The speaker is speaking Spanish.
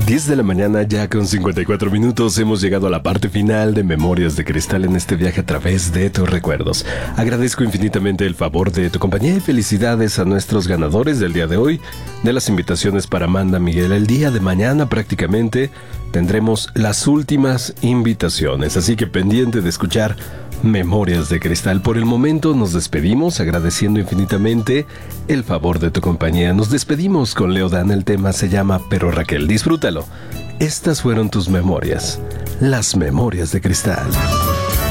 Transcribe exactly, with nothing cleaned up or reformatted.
diez de la mañana, ya con cincuenta y cuatro minutos, hemos llegado a la parte final de Memorias de Cristal en este viaje a través de tus recuerdos. Agradezco infinitamente el favor de tu compañía y felicidades a nuestros ganadores del día de hoy, de las invitaciones para Amanda Miguel. El día de mañana prácticamente tendremos las últimas invitaciones, así que pendiente de escuchar Memorias de Cristal. Por el momento nos despedimos agradeciendo infinitamente el favor de tu compañía. Nos despedimos con Leo Dan. El tema se llama Pero Raquel. Disfrútalo. Estas fueron tus memorias, las Memorias de Cristal.